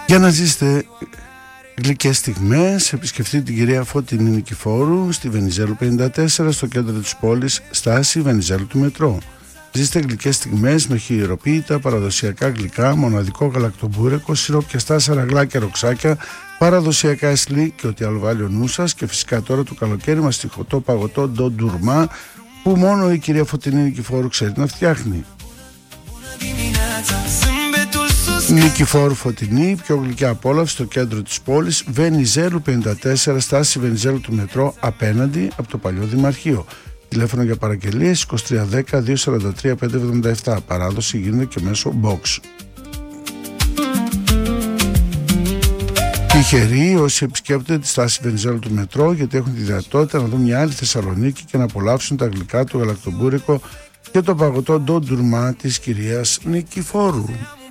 Για να ζήσετε γλυκές στιγμές, επισκεφτείτε την κυρία Φωτεινή Νικηφόρου στη Βενιζέλου 54, στο κέντρο της πόλης, στάση Βενιζέλου του μετρό. Ζήστε γλυκές στιγμές με χειροποίητα παραδοσιακά γλυκά, μοναδικό γαλακτομπούρεκο, σιρόπιαστά σαραγλάκια, ροξάκια, παραδοσιακά εσλί και ό,τι άλλο βάλει ο νου σας. Και φυσικά τώρα το καλοκαίρι μαστιχωτό παγωτό ντοντουρμά που μόνο η κυρία Φωτεινή Νικηφόρου ξέρει να φτιάχνει. Νικηφόρου Φωτεινή, πιο γλυκιά απόλαυση στο κέντρο της πόλης, Βενιζέλου 54, στάση Βενιζέλου του μετρό, απέναντι από το παλιό Δημαρχείο. Τηλέφωνο για παραγγελίες 2310-243-577. Παράδοση γίνεται και μέσω box. Τυχεροί όσοι επισκέπτονται τη στάση Βενιζέλου του μετρό, γιατί έχουν τη δυνατότητα να δουν μια άλλη Θεσσαλονίκη και να απολαύσουν τα γλυκά του γαλακτομπούρικο και το παγωτό ντοντουρμά της κυρίας Νικηφόρου.